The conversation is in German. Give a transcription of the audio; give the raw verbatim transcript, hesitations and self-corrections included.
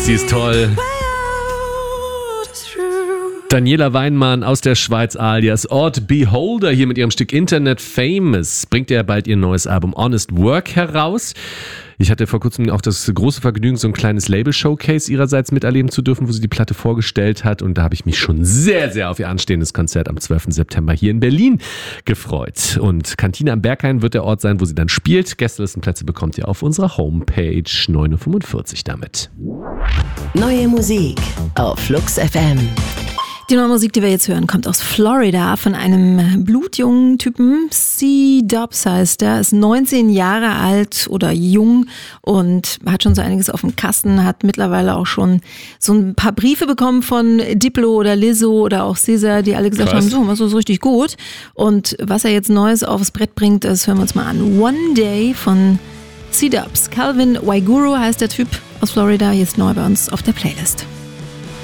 Sie ist toll. Daniela Weinmann aus der Schweiz alias Odd Beholder hier mit ihrem Stück Internet Famous. Bringt ja bald ihr neues Album Honest Work heraus. Ich hatte vor kurzem auch das große Vergnügen, so ein kleines Label-Showcase ihrerseits miterleben zu dürfen, wo sie die Platte vorgestellt hat. Und da habe ich mich schon sehr, sehr auf ihr anstehendes Konzert am zwölften September hier in Berlin gefreut. Und Kantine am Berghain wird der Ort sein, wo sie dann spielt. Gästelistenplätze bekommt ihr auf unserer Homepage. neun Uhr fünfundvierzig damit. Neue Musik auf Flux F M. Die neue Musik, die wir jetzt hören, kommt aus Florida von einem blutjungen Typen. C-Dubs heißt er, ist neunzehn Jahre alt oder jung und hat schon so einiges auf dem Kasten, hat mittlerweile auch schon so ein paar Briefe bekommen von Diplo oder Lizzo oder auch Caesar, die alle gesagt Krass. haben, so, machst du so richtig gut. Und was er jetzt Neues aufs Brett bringt, das hören wir uns mal an. One Day von C-Dubs. Calvin Waiguru heißt der Typ aus Florida, jetzt neu bei uns auf der Playlist.